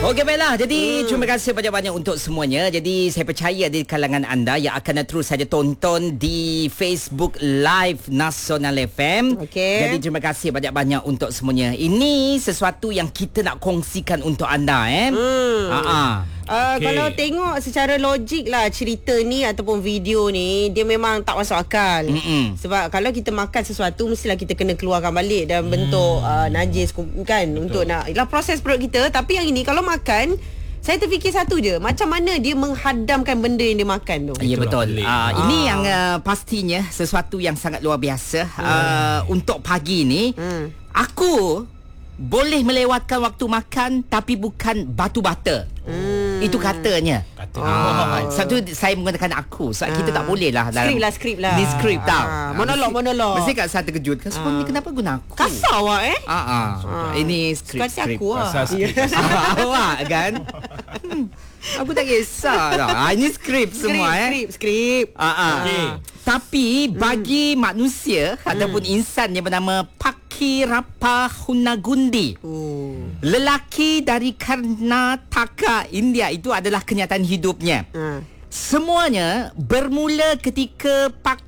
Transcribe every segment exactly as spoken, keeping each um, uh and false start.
Okey baiklah. Jadi hmm. terima kasih banyak-banyak untuk semuanya. Jadi saya percaya di kalangan anda yang akan terus saja tonton di Facebook Live Nasional F M. Okey. Jadi terima kasih banyak-banyak untuk semuanya. Ini sesuatu yang kita nak kongsikan untuk anda eh. Hmm. Ha-ha. Uh, Okay. Kalau tengok secara logik lah cerita ni ataupun video ni, dia memang tak masuk akal. Mm-mm. Sebab kalau kita makan sesuatu, mestilah kita kena keluarkan balik dalam bentuk uh, najis kan. Betul. Untuk nak ialah proses perut kita. Tapi yang ini kalau makan, saya terfikir satu je, macam mana dia menghadamkan benda yang dia makan tu. Ya betul. Uh, Ah. Ini yang uh, pastinya sesuatu yang sangat luar biasa. Hmm. Uh, untuk pagi ni, Hmm. aku boleh melewatkan waktu makan tapi bukan batu bata. Hmm. Itu katanya. Kata Ah, satu saya menggunakan aku. Sebab kita tak boleh lah dalam Skrip lah, skrip lah. Ni skrip tau. Ah, monolog, monolog. Mesti kat saya terkejut. Kan sebab ni kenapa guna aku? Kasar awak eh. Ah, ah. Ini skrip. Suka hati skrip. aku lah. Pasal skrip. Awak kan? Hmm. Aku tak kisah tau. Ah, ini skrip semua eh. Skrip, skrip. Ah, ah. Okey. Tapi bagi hmm. manusia ataupun insan yang bernama Pakirappa Hunagundi, Oh. lelaki dari Karnataka, India, itu adalah kenyataan hidupnya. Ha. Semuanya bermula ketika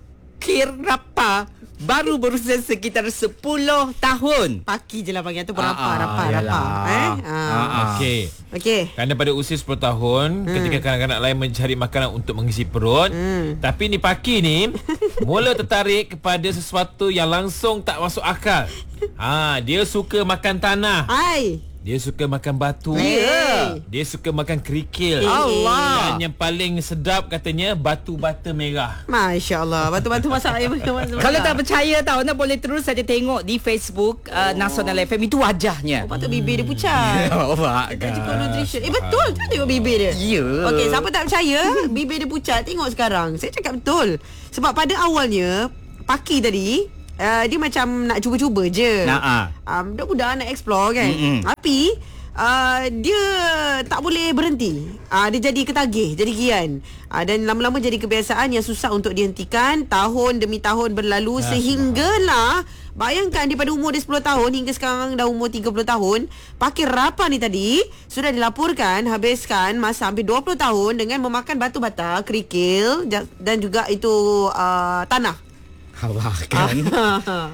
Pakirappa baru berusia sekitar sepuluh tahun. Paki je lah panggil tu Ah, berapa, ah, rapa, yalah. rapa. Eh? Ah, Ah. ah. Okey. Okey. Kerana pada usia sepuluh tahun, hmm. ketika kanak-kanak lain mencari makanan untuk mengisi perut, Hmm. tapi ni Paki ni mula tertarik kepada sesuatu yang langsung tak masuk akal. Ha, dia suka makan tanah. Ai. Dia suka makan batu. Ya. Dia suka makan kerikil. Allah. Dan yang paling sedap katanya batu bata merah. Masya Allah. Batu-batu masak air. Kalau tak percaya tahu, anda boleh terus saja tengok di Facebook uh, Nasional F M. Itu wajahnya. Patut bibir dia pucat. Awak Tak cukup kan. nutrition. Eh betul tu tengok bibir dia. Ya. Okey, siapa tak percaya bibir dia pucat, tengok sekarang. Saya cakap betul. Sebab pada awalnya Paki tadi uh, dia macam nak cuba-cuba je. Nah, ah. um, budak-budak nak explore kan. Mm-mm. Tapi uh, dia tak boleh berhenti. Uh, dia jadi ketagih, jadi gian. Uh, dan lama-lama jadi kebiasaan yang susah untuk dihentikan. Tahun demi tahun berlalu Ya, sehinggalah, bayangkan daripada umur dia sepuluh tahun hingga sekarang dah umur tiga puluh tahun, Pakirappa ni tadi sudah dilaporkan habiskan masa hampir dua puluh tahun dengan memakan batu bata, kerikil dan juga itu uh, tanah. Awak kan.